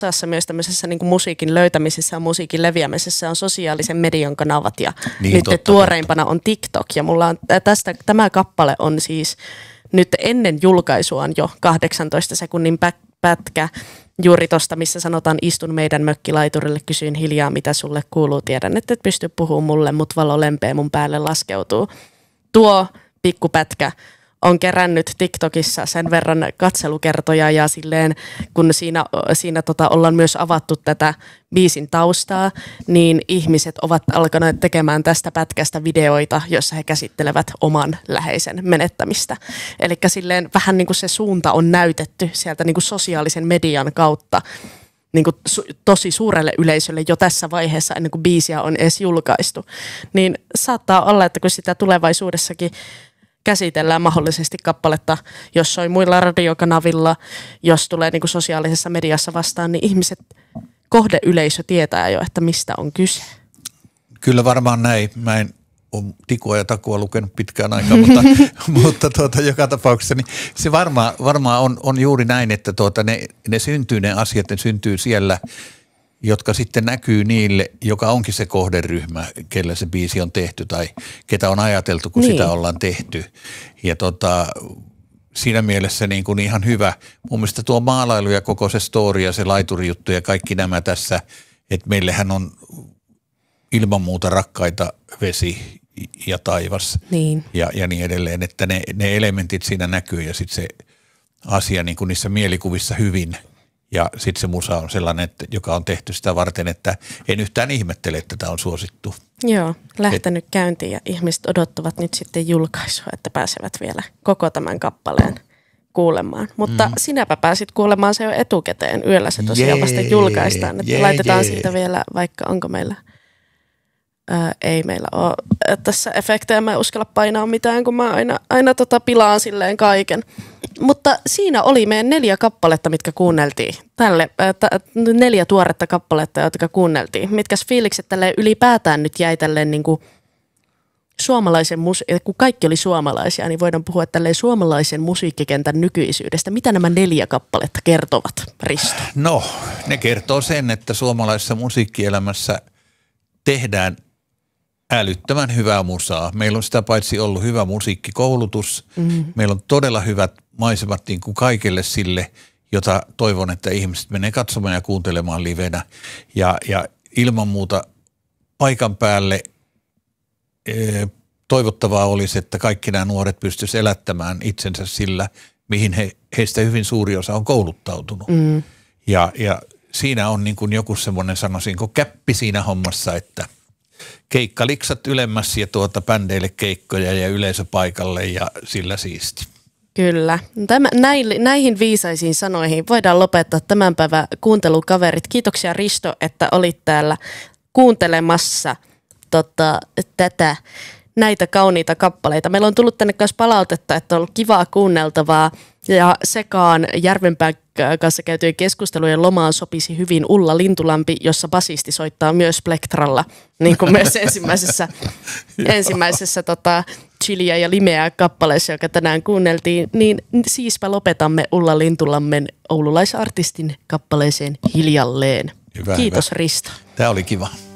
osassa myös tämmöisessä niin kuin musiikin löytämisessä ja musiikin leviämisessä on sosiaalisen median kanavat ja niin, nyt tuoreimpana on TikTok ja mulla on tämä kappale on siis nyt ennen julkaisuaan jo 18 sekunnin pätkä juuri tosta, missä sanotaan istun meidän mökkilaiturille, kysyin hiljaa mitä sulle kuuluu, tiedän että et pysty puhumaan mulle, mut valo lempeä mun päälle laskeutuu. Tuo pikkupätkä on kerännyt TikTokissa sen verran katselukertoja ja silleen, kun siinä ollaan myös avattu tätä biisin taustaa, niin ihmiset ovat alkaneet tekemään tästä pätkästä videoita, joissa he käsittelevät oman läheisen menettämistä. Eli silleen vähän niin kuin se suunta on näytetty sieltä niin kuin sosiaalisen median kautta niin kuin tosi suurelle yleisölle jo tässä vaiheessa ennen kuin biisiä on edes julkaistu. Niin saattaa olla, että kun sitä tulevaisuudessakin käsitellään mahdollisesti kappaletta, jos soi muilla radiokanavilla, jos tulee niin kuin sosiaalisessa mediassa vastaan, niin ihmiset, kohdeyleisö tietää jo, että mistä on kyse. Kyllä varmaan näin. Mä en ole Tikua ja Takua lukenut pitkään aikaa, mutta joka tapauksessa niin se varmaan on juuri näin, että ne syntyy ne asiat, ne syntyy siellä, jotka sitten näkyy niille, joka onkin se kohderyhmä, kelle se biisi on tehty tai ketä on ajateltu, kun sitä ollaan tehty. Ja siinä mielessä niin kuin ihan hyvä. Mun mielestä tuo maalailu ja koko se story ja se laiturijuttu ja kaikki nämä tässä, että meillähän on ilman muuta rakkaita vesi ja taivas ja niin edelleen, että ne elementit siinä näkyy ja sitten se asia niin kuin niissä mielikuvissa hyvin. Ja sitten se musa on sellainen, joka on tehty sitä varten, että en yhtään ihmettele, että tämä on suosittu. Joo, lähtenyt käyntiin ja ihmiset odottavat nyt sitten julkaisua, että pääsevät vielä koko tämän kappaleen kuulemaan. Mutta sinäpä pääsit kuulemaan se jo etukäteen. Yöllä se tosiaan vasta julkaistaan. Että laitetaan siitä vielä, vaikka onko meillä... ei meillä ole tässä efektejä, mä en uskalla painaa mitään, kun mä aina pilaan silleen kaiken. Mutta siinä oli meidän 4 kappaletta, mitkä kuunneltiin. 4 tuoretta kappaletta, jotka kuunneltiin. Mitkäs fiilikset tälleen ylipäätään nyt jäi tälleen niin kuin suomalaisen kun kaikki oli suomalaisia, niin voidaan puhua tälleen suomalaisen musiikkikentän nykyisyydestä. Mitä nämä 4 kappaletta kertovat, Risto? No, ne kertoo sen, että suomalaisessa musiikkielämässä tehdään älyttömän hyvää musaa. Meillä on sitä paitsi ollut hyvä musiikkikoulutus. Meillä on todella hyvät maisemat niin kuin kaikille sille, jota toivon, että ihmiset menee katsomaan ja kuuntelemaan livenä. Ja ilman muuta paikan päälle toivottavaa olisi, että kaikki nämä nuoret pystyisivät elättämään itsensä sillä, mihin heistä hyvin suuri osa on kouluttautunut. Ja siinä on niin kuin joku semmoinen, sanoisinko, käppi siinä hommassa, että keikkaliksat ylemmäs ja bändeille keikkoja ja yleisöpaikalle ja sillä siisti. Kyllä. Näihin viisaisiin sanoihin voidaan lopettaa tämän päivän kuuntelukaverit. Kiitoksia Risto, että olit täällä kuuntelemassa näitä kauniita kappaleita. Meillä on tullut tänne myös palautetta, että on ollut kivaa kuunneltavaa ja sekaan Järvenpään kanssa käytyjen keskustelujen lomaan sopisi hyvin Ulla Lintulampi, jossa basisti soittaa myös plektralla, niin kuin myös ensimmäisessä Chiliä ja Limeä kappaleessa, joka tänään kuunneltiin, niin siispä lopetamme Ulla Lintulammen oululaisartistin kappaleeseen Hiljalleen. Hyvä, Kiitos Risto. Tämä oli kiva.